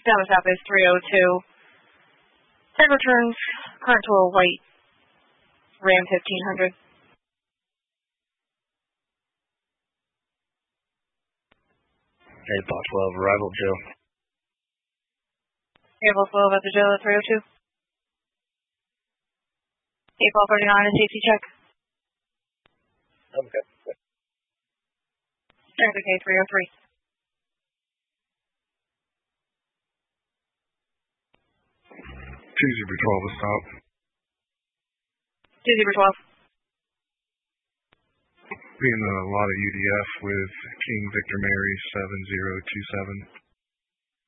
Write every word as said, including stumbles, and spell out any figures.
Down to south is three oh two. Tag returns, current to a white Ram fifteen hundred. eight Block twelve, arrival Joe. eight Block twelve at the Joe at three oh two. eight Block thirty-nine, a safety check. Okay. Traffic A three oh three. two zero twelve, a stop. two zero twelve. Being a lot of U D F with King Victor Mary seven zero two seven.